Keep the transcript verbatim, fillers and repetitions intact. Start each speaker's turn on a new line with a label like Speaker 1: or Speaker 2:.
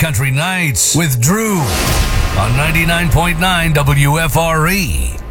Speaker 1: Country Nights with Drew on ninety-nine point nine W F R E.